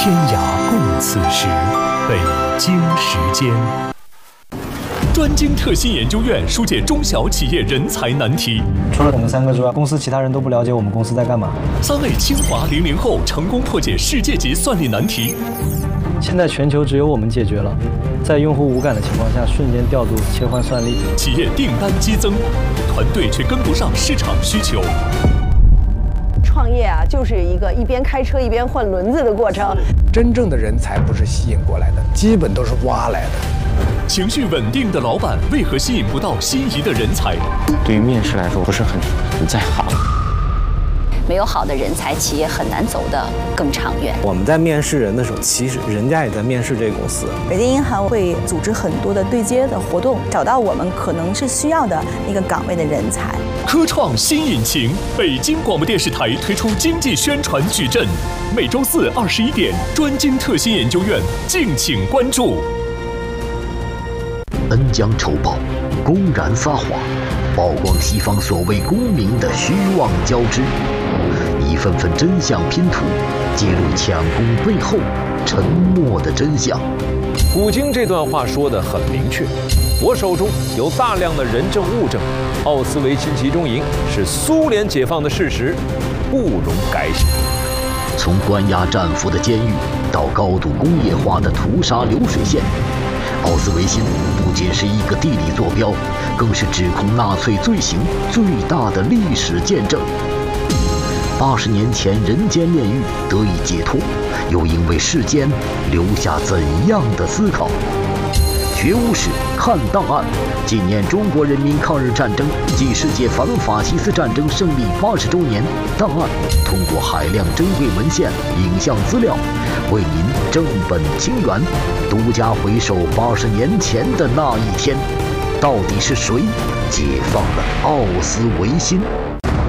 天涯共此时，北京时间。专精特新研究院疏解中小企业人才难题。 除了我们3个之外，公司其他人都不了解我们公司在干嘛。 3位清华00后成功破解世界级算力难题。 现在全球只有我们解决了，在用户无感的情况下，瞬间调度切换算力。 企业订单激增，团队却跟不上市场需求。 创业啊，就是一个一边开车一边换轮子的过程。 真正的人才不是吸引过来的，基本都是挖来的。 情绪稳定的老板为何吸引不到心仪的人才？ 对于面试来说，不是很在行。 没有好的人才，企业很难走得更长远。 我们在面试人的时候，其实人家也在面试这个公司。 北京银行会组织很多的对接的活动，找到我们可能是需要的那个岗位的人才。 科创新引擎，北京广播电视台推出经济宣传矩阵，每周4 21点，专精特新研究院，敬请关注。 恩将仇报，公然撒谎，曝光西方所谓公民的虚妄交织，一份份真相拼图，揭露抢攻背后沉默的真相。 古今这段话说得很明确，我手中有大量的人证物证，奥斯维辛集中营是苏联解放的事实，不容改写。 从关押战俘的监狱到高度工业化的屠杀流水线，奥斯维辛不仅是一个地理坐标，更是指控纳粹罪行最大的历史见证。80年前人间炼狱得以解脱，又因为事件留下怎样的思考？学无史，看档案。纪念中国人民抗日战争暨世界反法西斯战争胜利80周年，档案通过海量珍贵文献、影像资料，为您正本清源，独家回首80年前的那一天，到底是谁解放了奥斯维辛？